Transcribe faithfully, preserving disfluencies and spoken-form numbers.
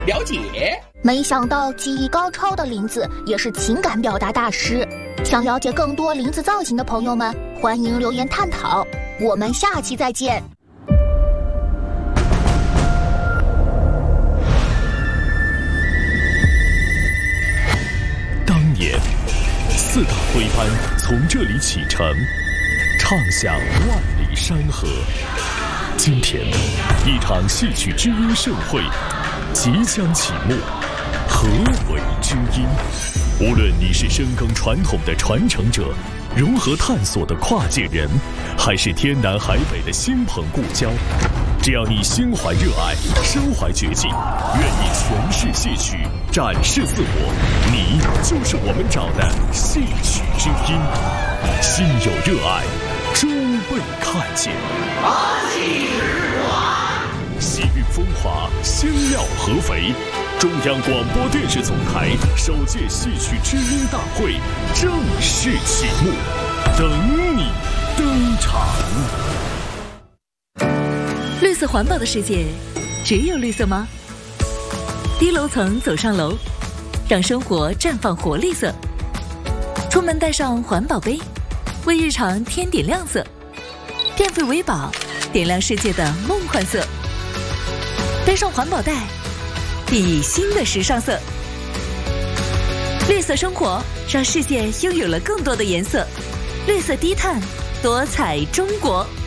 了解。 没想到技艺高超的林子也是情感表达大师。想了解更多林子造型的朋友们，欢迎留言探讨。我们下期再见。 当年，四大徽班从这里启程，唱响万里山河。今天，一场戏曲知音盛会即将启幕。何为知音？无论你是深耕传统的传承者，融合探索的跨界人，还是天南海北的亲朋故交，只要你心怀热爱，身怀绝技，愿意诠释戏曲，展示自我，你就是我们找的戏曲知音。心有热爱，终被看见。 八戏之馆， 喜运风华，香料合肥。中央广播电视总台首届戏曲知音大会正式启幕，等你登场。 绿色环保的世界，只有绿色吗？低楼层走上楼，让生活绽放活力色。出门带上环保杯，为日常添点亮色。电费为宝，点亮世界的梦幻色。背上环保袋，熠熠新的时尚色。绿色生活，让世界拥有了更多的颜色。绿色低碳，多彩中国。